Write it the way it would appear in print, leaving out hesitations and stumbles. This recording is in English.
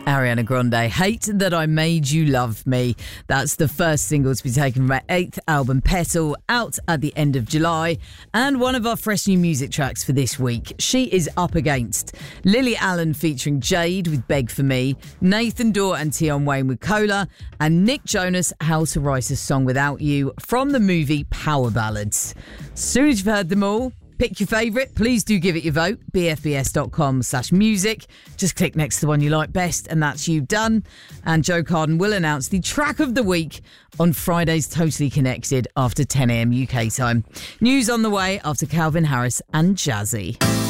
Ariana Grande, Hate That I Made You Love Me. That's the first single to be taken from her 8th album, Petal, out at the end of July. And one of our fresh new music tracks for this week. She is up against Lily Allen featuring Jade with Beg For Me, Nathan Dorr and Tion Wayne with Cola, and Nick Jonas, How to Write a Song Without You, from the movie Power Ballads. As soon as you've heard them all, pick your favourite. Please do give it your vote. bfbs.com/music. Just click next to the one you like best, and that's you done. And Joe Carden will announce the track of the week on Friday's Totally Connected after 10 a.m. UK time. News on the way after Calvin Harris and Jazzy.